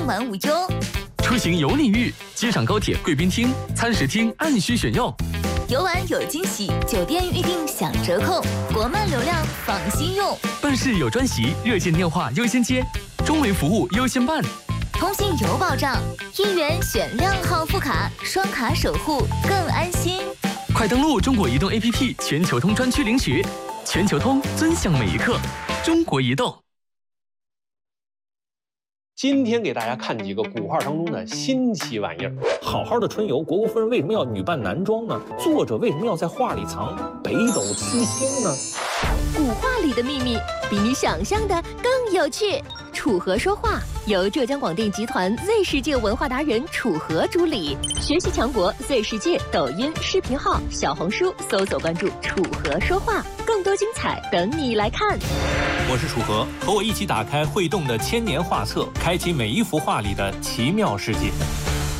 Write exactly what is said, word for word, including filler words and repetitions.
晚无忧。 出行有礼遇，机场高铁贵宾厅、餐食厅按需选用。 游玩有惊喜，酒店预订享折扣，国漫流量放心用。 办事有专席，热线电话优先接，中维服务优先办。 通信有保障，一元选靓号副卡，双卡守护更安心。 快登录中国移动 A P P 全球通专区领取，全球通尊享每一刻。中国移动。 今天给大家看几个古画当中的新奇玩意儿。 好好的春游，虢国夫人为什么要女扮男装呢？作者为什么要在画里藏北斗七星呢？ 古画里的秘密比你想象的更有趣。楚河说话由浙江广电集团 Z 世界文化达人楚河主理，学习强国 Z 世界抖音视频号、小红书搜索关注楚河说话，更多精彩等你来看。 我是楚河，和我一起打开会动的千年画册，开启每一幅画里的奇妙世界。